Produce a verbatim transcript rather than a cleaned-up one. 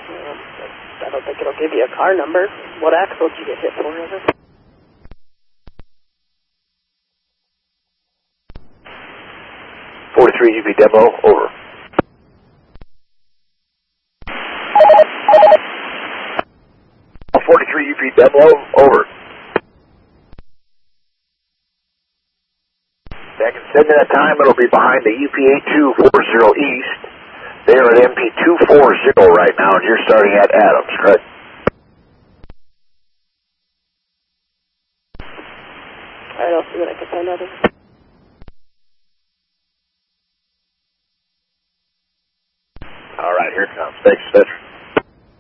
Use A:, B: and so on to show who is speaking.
A: Um, I don't think it'll give you a car number. What axle did you get hit for, ever?
B: forty-three U V demo, over. forty-three U V demo, over. Back in seven minute time, it'll be behind the U P A two forty East. They are at M P two forty right now, and you're starting at Adams, correct?
A: Alright, I'll see what I can find out.
B: All right, here it comes. Thanks, Smith.